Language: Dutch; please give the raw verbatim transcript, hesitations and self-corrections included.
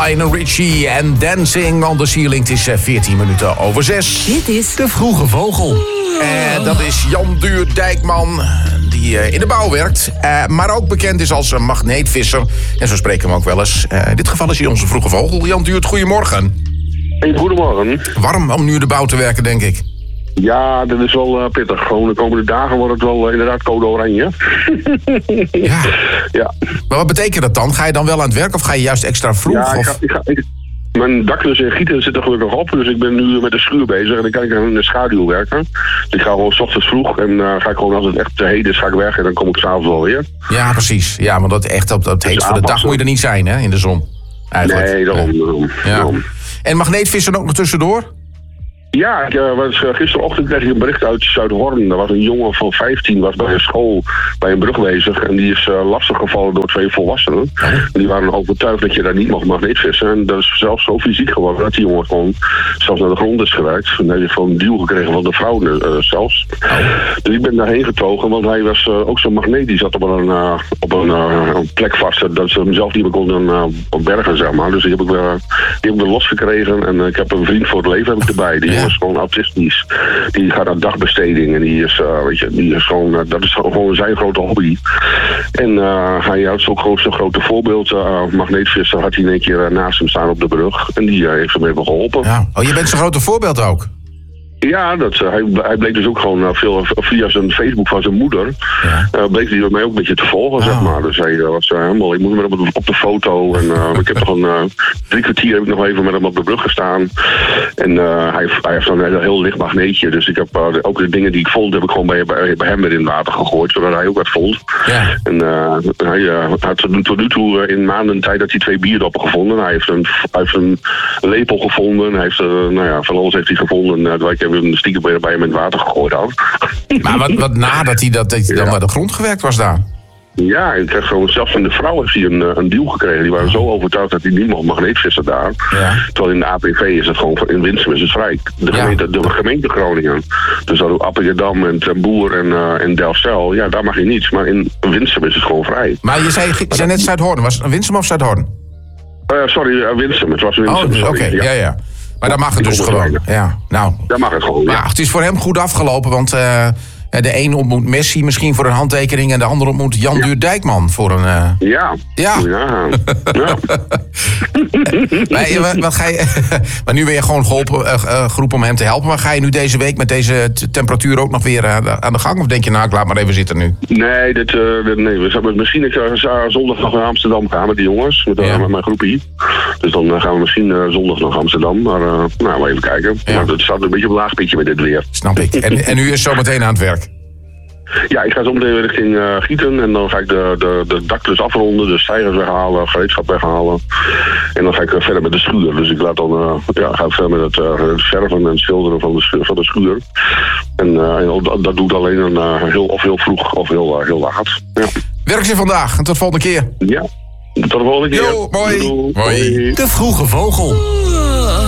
Lionel Richie en Dancing on the Ceiling. Het is veertien minuten over zes. Dit is De Vroege Vogel. En dat is Jan Duurdijkman, die in de bouw werkt. Uh, maar ook bekend is als een magneetvisser. En zo spreken we hem ook wel eens. Uh, in dit geval is hij onze vroege vogel. Jan Duurt, goedemorgen. Hey, goedemorgen. Warm om nu in de bouw te werken, denk ik. Ja, dat is wel uh, pittig. Gewoon de komende dagen wordt het wel uh, inderdaad code oranje. Ja. Ja. Maar wat betekent dat dan? Ga je dan wel aan het werk of ga je juist extra vroeg? Ja, ik of? ga, ik ga, ik, mijn daklus en gieten zit er gelukkig op. Dus ik ben nu met de schuur bezig en dan kan ik in de schaduw werken. Dus ik ga gewoon 's ochtends vroeg en uh, ga ik gewoon als het echt te heet is, ga ik weg en dan kom ik s'avonds wel weer. Ja, precies. Ja, want dat echt op het Dus heet van de dag moet je er niet zijn, hè, in de zon. Eigenlijk. Nee, daarom. daarom, Ja. daarom. En magneetvissen ook nog tussendoor? Ja, ik, uh, was, uh, gisterochtend kreeg ik een bericht uit Zuidhorn. Er was een jongen van vijftien, was bij een school bij een brug bezig. En die is uh, lastiggevallen door twee volwassenen. Oh. En die waren overtuigd dat je daar niet mag magneetvissen. En dat is zelfs zo fysiek geworden dat die jongen gewoon zelfs naar de grond is gewerkt. En hij heeft gewoon een duw gekregen van de vrouw uh, zelfs. Oh. Dus ik ben daarheen getogen, want hij was uh, ook zo'n magneet. Die zat op een, uh, op een, uh, een plek vast dat ze hem zelf niet meer konden uh, bergen, zeg maar. Dus die heb ik weer, die heb ik weer losgekregen. En uh, ik heb een vriend voor het leven heb ik erbij. Die Ja. is gewoon autistisch. Die gaat naar dagbesteding en die is, uh, weet je, die is gewoon, uh, dat is gewoon zijn grote hobby. En uh, hij had zo'n groot, zo'n grote voorbeeld. Uh, magneetvisser had hij in één keer uh, naast hem staan op de brug. En die uh, heeft hem even geholpen. Ja. Oh, je bent zo'n grote voorbeeld ook. Ja, dat, uh, hij, hij bleek dus ook gewoon uh, veel via zijn Facebook van zijn moeder. Ja. Uh, bleek hij mij ook een beetje te volgen, Oh. zeg maar. Dus hij uh, was uh, helemaal, ik moet met hem op de, op de foto. En uh, ik heb nog een uh, drie kwartier heb ik nog even met hem op de brug gestaan. En uh, hij, hij heeft zo'n heel, heel licht magneetje. Dus ik heb uh, de, ook de dingen die ik vond, heb ik gewoon bij, bij, bij hem weer in het water gegooid. Zodat hij ook wat vond. Ja. En uh, hij uh, had tot nu toe uh, in maanden tijd dat hij twee bierdoppen gevonden. Hij heeft een, hij heeft een lepel gevonden. Hij heeft, uh, nou ja, van alles heeft hij gevonden. Uh, dat ik heb een stiekem bij, bij hem in het water gegooid had. Maar wat, wat nadat hij, dat, dat hij dan Ja. naar de grond gewerkt was daar? Ja, ik kreeg gewoon, zelfs van de vrouw heeft hij een, een deal gekregen. Die waren zo overtuigd dat hij niet mocht magneetvissen daar. Ja. Terwijl in de A P V is het gewoon, in Winsum is het vrij. De Ja. gemeente, de gemeente Groningen. Dus dat ook Appingedam en Ten Boer en, uh, en Delfzijl, ja, daar mag je niets. Maar in Winsum is het gewoon vrij. Maar je zei, je zei net Zuidhorn. Was het Winsum of Zuidhorn? Uh, sorry, uh, Winsum. Het was Winsum. Oh, oké. sorry. Ja, ja. Maar dan mag het Die dus kon gewoon. het Ja, nou. Daar mag het gewoon, Maar ja. het is voor hem goed afgelopen, want uh, de een ontmoet Messi misschien voor een handtekening en de ander ontmoet Jan Ja. Duurdijkman voor een... Uh... Ja. Ja. Ja. Ja. maar, wat, wat ga je, maar nu ben je gewoon geholpen, uh, uh, geroepen om hem te helpen. Maar ga je nu deze week met deze t- temperatuur ook nog weer uh, aan de gang? Of denk je, nou, ik laat maar even zitten nu? Nee, dit, uh, dit, nee, we zouden misschien ik, uh, zondag nog naar Amsterdam gaan met die jongens. Met, uh, Ja. met mijn groepie. Dus dan uh, gaan we misschien uh, zondag naar Amsterdam. Maar uh, nou, we even kijken. Ja. Maar het staat een beetje op een laag pitje met dit weer. Snap ik. En, en u is zo meteen aan het werk? Ja, ik ga zo meteen weer richting uh, Gieten. En dan ga ik de, de, de daklus afronden. De stijgers weghalen, gereedschap weghalen. En dan ga ik uh, verder met de schuur. Dus ik laat dan, uh, ja, ga ik verder met het, uh, het verven en schilderen van de, schuur, van de schuur. En, uh, en dat, dat doe ik alleen een, uh, heel, of heel vroeg of heel, uh, heel laat. Ja. Werk ze vandaag en tot volgende keer. Ja, tot de volgende keer. Jo, mooi. Doei. Mooi. De Vroege Vogel.